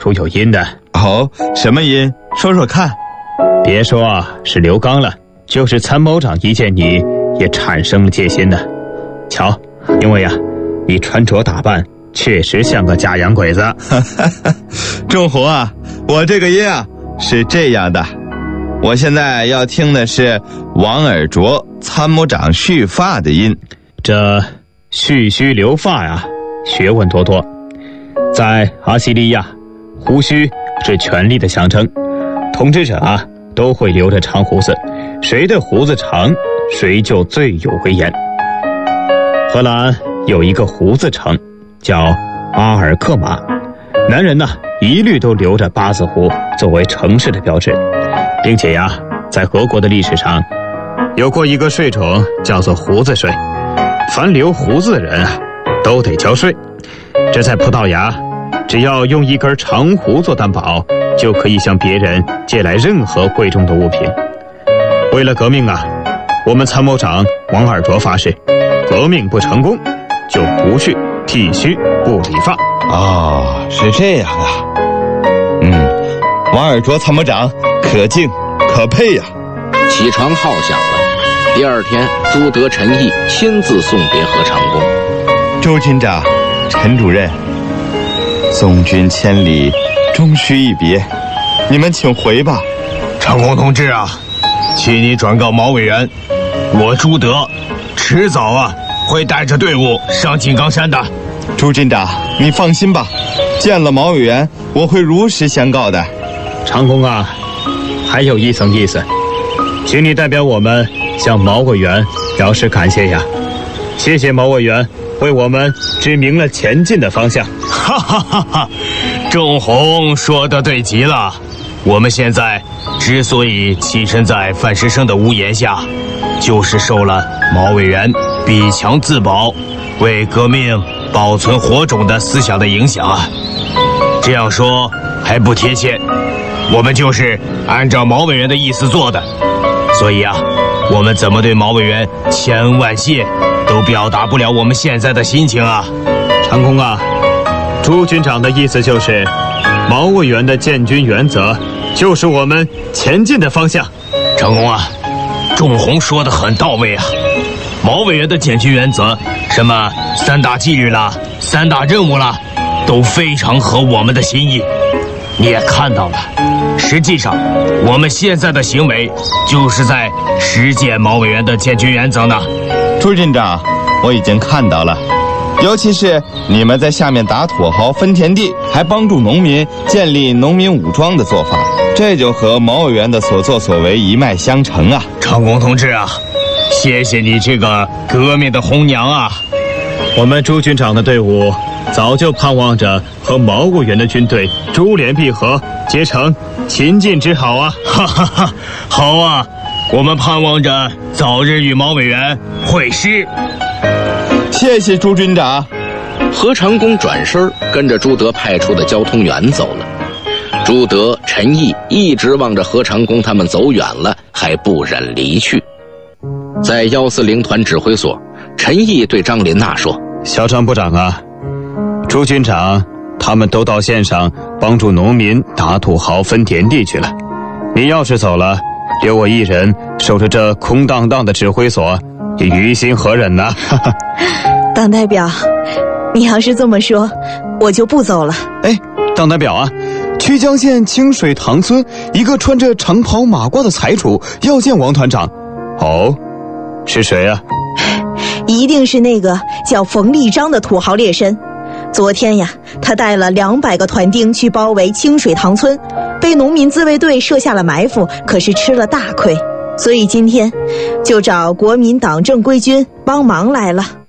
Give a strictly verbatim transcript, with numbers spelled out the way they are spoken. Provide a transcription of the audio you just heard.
出有因的。 哦，什么因？说说看。 别说是刘刚了，就是参谋长一见你也产生了戒心呢。瞧，因为呀、啊，你穿着打扮确实像个假洋鬼子。 仲红啊，我这个音啊是这样的，我现在要听的是王尔琢参谋长蓄发的音。 这蓄须留发呀，学问多多。在阿西利亚，胡须是权力的象征，统治者啊都会留着长胡子，谁的胡子长，谁就最有威严。荷兰有一个胡子城叫阿尔克马，男人呢一律都留着八字胡作为城市的标志，并且呀，在俄国的历史上有过一个税种叫做胡子税，凡留胡子的人啊都得交税。这在葡萄牙，只要用一根长胡做担保，就可以向别人借来任何贵重的物品。为了革命啊，我们参谋长王尔琢发誓，革命不成功就不去剃须不理发。 哦，是这样啊。嗯，王尔琢参谋长可敬可佩呀、 啊。起床号响了，第二天朱德、陈毅亲自送别何长工。 周军长，陈主任，送君千里，终须一别，你们请回吧。 长工同志啊，请你转告毛委员，我朱德迟早啊会带着队伍上井冈山的。 朱军长，你放心吧，见了毛委员，我会如实相告的。 长工啊，还有一层意思，请你代表我们向毛委员表示感谢呀。谢谢毛委员为我们指明了前进的方向。 哈哈哈哈！仲红说得对极了。我们现在之所以栖身在范时生的屋檐下，就是受了毛委员逼强自保、为革命保存火种的思想的影响啊。这样说还不贴切，我们就是按照毛委员的意思做的。所以啊，我们怎么对毛委员千恩万谢，都表达不了我们现在的心情啊。 长工啊，朱军长的意思就是，毛委员的建军原则就是我们前进的方向。 长工啊，仲红说得很到位啊。毛委员的建军原则，什么三大纪律啦、三大任务啦，都非常合我们的心意。你也看到了，实际上我们现在的行为就是在实践毛委员的建军原则呢。 朱军长，我已经看到了，尤其是你们在下面打土豪分田地，还帮助农民建立农民武装的做法，这就和毛委员的所作所为一脉相承啊。 长工同志啊，谢谢你这个革命的红娘啊。 我们朱军长的队伍早就盼望着和毛委员的军队珠联璧合，结成秦晋之好啊！ 哈哈哈，好啊，我们盼望着早日与毛委员会师。 谢谢朱军长。 何长工转身跟着朱德派出的交通员走了。朱德、陈毅一直望着何长工他们走远了，还不忍离去。在幺四零团指挥所，陈毅对张林娜说：“ 小张部长啊，朱军长他们都到县上帮助农民打土豪分田地去了，你要是走了，留我一人守着这空荡荡的指挥所，也于心何忍呢？” 党代表，你要是这么说，我就不走了。 哎，党代表啊，曲江县清水塘村一个穿着长袍马褂的财主要见王团长。哦，是谁啊？ 一定是那个叫冯立章的土豪劣绅。昨天呀，他带了两百个团丁去包围清水塘村，被农民自卫队设下了埋伏，可是吃了大亏，所以今天就找国民党正规军帮忙来了。